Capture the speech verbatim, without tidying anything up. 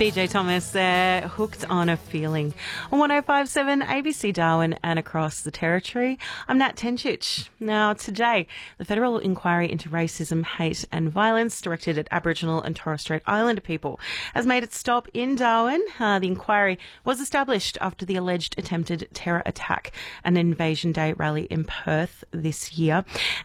B J Thomas there, Hooked on a Feeling. On one oh five point seven A B C Darwin and across the Territory, I'm Nat Tenchich. Now, today, the federal inquiry into racism, hate and violence directed at Aboriginal and Torres Strait Islander people has made its stop in Darwin. Uh, the inquiry was established after the alleged attempted terror attack and Invasion Day rally in Perth this year.